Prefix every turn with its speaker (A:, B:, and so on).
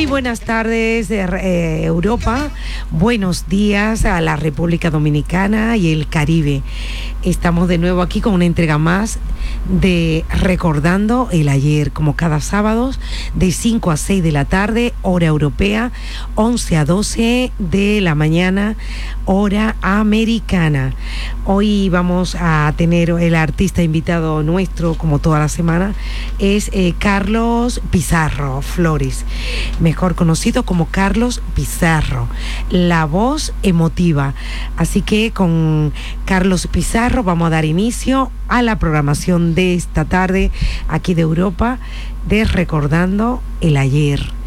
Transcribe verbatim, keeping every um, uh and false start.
A: Muy buenas tardes, eh, Europa. Buenos días a la República Dominicana y el Caribe. Estamos de nuevo aquí con una entrega más de Recordando el Ayer, como cada sábado, de cinco a seis de la tarde, hora europea, once a doce de la mañana, hora americana. Hoy vamos a tener el artista invitado nuestro, como toda la semana, es eh, Carlos Pizarro Flores, mejor conocido como Carlos Pizarro, la voz emotiva. Así que con Carlos Pizarro vamos a dar inicio a la programación de esta tarde aquí de Europa, de Recordando el Ayer.